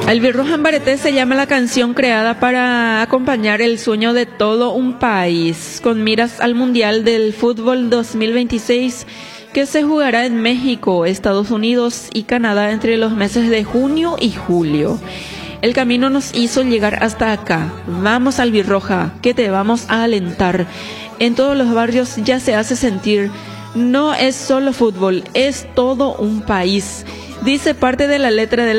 Albirroja en Bareté se llama la canción creada para acompañar el sueño de todo un país, con miras al Mundial del Fútbol 2026, que se jugará en México, Estados Unidos y Canadá entre los meses de junio y julio. El camino nos hizo llegar hasta acá. Vamos, Albirroja, que te vamos a alentar. En todos los barrios ya se hace sentir. No es solo fútbol, es todo un país. Dice parte de la letra de la